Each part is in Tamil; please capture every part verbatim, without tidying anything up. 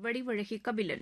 வடிவழகி கபிலன்.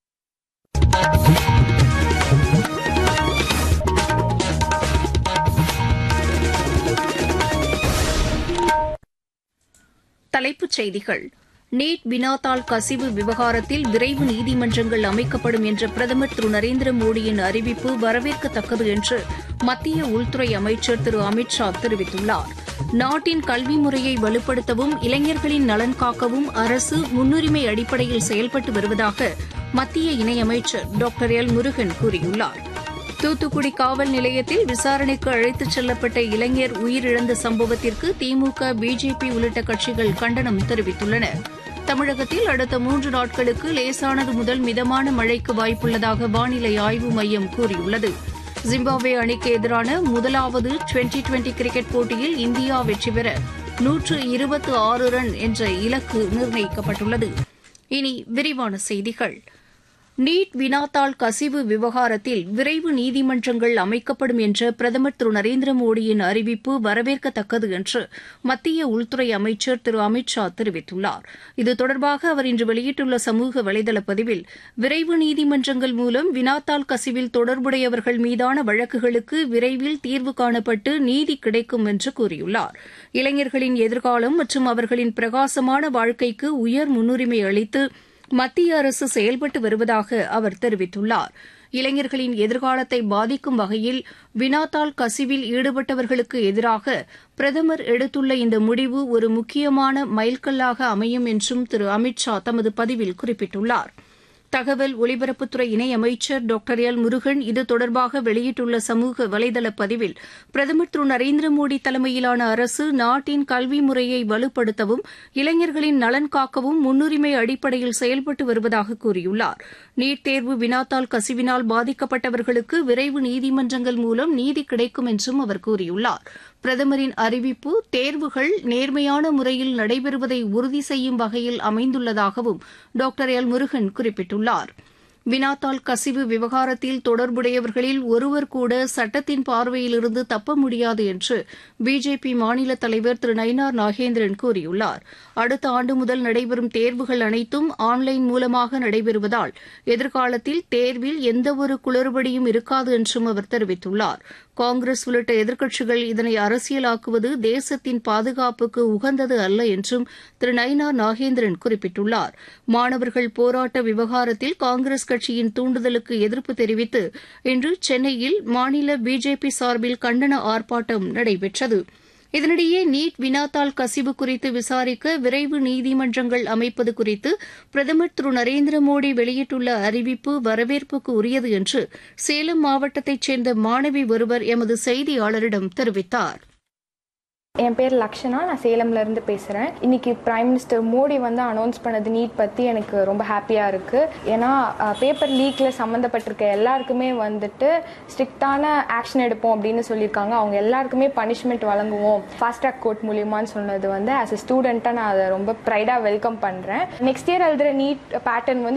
தலைப்புச் செய்திகள். நீட் வினாத்தாள் கசிவு விவகாரத்தில் விரைவு நீதிமன்றங்கள் அமைக்கப்படும் என்ற பிரதமர் திரு நரேந்திர மோடியின் அறிவிப்பு வரவேற்கத்தக்கது என்று மத்திய உள்துறை அமைச்சர் திரு அமித் ஷா தெரிவித்துள்ளார். நாட்டின் கல்வி முறையை வலுப்படுத்தவும் இளைஞர்களின் நலன் காக்கவும் அரசு முன்னுரிமை அடிப்படையில் செயல்பட்டு வருவதாக மத்திய இணையமைச்சர் டாக்டர் எல் முருகன் கூறியுள்ளார். தூத்துக்குடி காவல் நிலையத்தில் விசாரணைக்கு அழைத்துச் செல்லப்பட்ட இளைஞர் உயிரிழந்த சம்பவத்திற்கு திமுக, பிஜேபி உள்ளிட்ட கட்சிகள் கண்டனம் தெரிவித்துள்ளன. தமிழகத்தில் அடுத்த மூன்று நாட்களுக்கு லேசானது முதல் மிதமான மழைக்கு வாய்ப்புள்ளதாக வானிலை ஆய்வு மையம் கூறியுள்ளது. ஜிம்பாப்வே அணிக்கு எதிரான முதலாவது டுவெண்டி டுவெண்டி கிரிக்கெட் போட்டியில் இந்தியா வெற்றி பெற நூற்று இருபத்து ஆறு ரன் என்ற இலக்கு நிர்ணயிக்கப்பட்டுள்ளது. இனி விரிவான செய்திகள். நீட் வினாத்தாள் கசிவு விவகாரத்தில் விரைவு நீதிமன்றங்கள் அமைக்கப்படும் என்ற பிரதமர் திரு நரேந்திர மோடியின் அறிவிப்பு வரவேற்கத்தக்கது என்று மத்திய உள்துறை அமைச்சர் திரு அமித் ஷா தெரிவித்துள்ளார். இது தொடர்பாக அவர் இன்று வெளியிட்டுள்ள சமூக வலைதள பதிவில், விரைவு நீதிமன்றங்கள் மூலம் வினாத்தாள் கசிவில் தொடர்புடையவர்கள் மீதான வழக்குகளுக்கு விரைவில் தீர்வு காணப்பட்டு நீதி கிடைக்கும் என்று கூறியுள்ளார். இளைஞர்களின் எதிர்காலம் மற்றும் அவர்களின் பிரகாசமான வாழ்க்கைக்கு உயர் முன்னுரிமை அளித்து மத்திய அரசு செயல்பட்டு வருவதாக அவர் தெரிவித்துள்ளார். இளைஞர்களின் எதிர்காலத்தை பாதிக்கும் வகையில் வினாத்தாள் கசிவில் ஈடுபட்டவர்களுக்கு எதிராக பிரதமர் எடுத்துள்ள இந்த முடிவு ஒரு முக்கியமான மைல்கல்லாக அமையும் என்றும் திரு அமித் ஷா தமது பதிவில் குறிப்பிட்டுள்ளார். தகவல் ஒலிபரப்புத்துறை இணையமைச்சர் டாக்டர் எல் முருகன் இது தொடர்பாக வெளியிட்டுள்ள சமூக வலைதள பதிவில், பிரதமர் திரு நரேந்திர மோடி தலைமையிலான அரசு நாட்டின் கல்வி முறையை வலுப்படுத்தவும் இளைஞர்களின் நலன் காக்கவும் முன்னுரிமை அடிப்படையில் செயல்பட்டு வருவதாக கூறியுள்ளார். நீட் தேர்வு வினாத்தாள் கசிவினால் பாதிக்கப்பட்டவர்களுக்கு விரைவு நீதிமன்றங்கள் மூலம் நீதி கிடைக்கும் என்றும் அவர் கூறியுள்ளார். பிரதமரின் அறிவிப்பு தேர்வுகள் நேர்மையான முறையில் நடைபெறுவதை உறுதி செய்யும் வகையில் அமைந்துள்ளதாகவும் டாக்டர் எல் முருகன் குறிப்பிட்டுள்ளார். வினாத்தாள் கசிவு விவகாரத்தில் தொடர்புடையவர்களில் ஒருவர் கூட சட்டத்தின் பார்வையிலிருந்து தப்ப முடியாது என்று பிஜேபி மாநில தலைவர் திரு நயினார் நாகேந்திரன் கூறியுள்ளார். அடுத்த ஆண்டு முதல் நடைபெறும் தேர்வுகள் அனைத்தும் ஆன்லைன் மூலமாக நடைபெறுவதால் எதிர்காலத்தில் தேர்வில் எந்தவொரு குளறுபடியும் இருக்காது என்றும் அவர் தெரிவித்துள்ளார். காங்கிரஸ் உள்ளிட்ட எதிர்க்கட்சிகள் இதனை அரசியலாக்குவது தேசத்தின் பாதுகாப்புக்கு உகந்தது அல்ல என்றும் திரு நயினார் நாகேந்திரன் குறிப்பிட்டுள்ளார். மாணவர்கள் போராட்ட விவகாரத்தில் காங்கிரஸ் கட்சியின் தூண்டுதலுக்கு எதிர்ப்பு தெரிவித்து இன்று சென்னையில் மாநில பிஜேபி சார்பில் கண்டன ஆர்ப்பாட்டம் நடைபெற்றது. இதனிடையே நீட் வினாத்தாள் கசிவு குறித்து விசாரிக்க விரைவு நீதிமன்றங்கள் அமைப்பது குறித்து பிரதமர் திரு நரேந்திர மோடி வெளியிட்டுள்ள அறிவிப்பு வரவேற்புக்கு உரியது என்று சேலம் மாவட்டத்தைச் சேர்ந்த மாணவி ஒருவர் எமது செய்தியாளரிடம் தெரிவித்தார். என் பேர் லக்ஷனா, நான் சேலம்ல இருந்து பேசுறேன். இன்னைக்கு பிரைம் மினிஸ்டர் மோடி வந்து அனௌன்ஸ் பண்ணது நீட் பத்தி எனக்கு ரொம்ப ஹாப்பியா இருக்கு. ஏன்னா பேப்பர் லீக்ல சம்மந்தப்பட்டிருக்க எல்லாருக்குமே வந்துட்டு ஸ்ட்ரிக்டான ஆக்ஷன் எடுப்போம் அப்படின்னு சொல்லியிருக்காங்க. அவங்க எல்லாருக்குமே பனிஷ்மெண்ட் வழங்குவோம் ஃபாஸ்ட் ட்ராக் கோர்ட் மூலியமான்னு சொன்னது வந்து ஆஸ் எ ஸ்டூடெண்டா நான் அதை ரொம்ப ப்ரைடா வெல்கம் பண்றேன். நெக்ஸ்ட் இயர் எழுதுற நீட் பேட்டர்ன் வந்து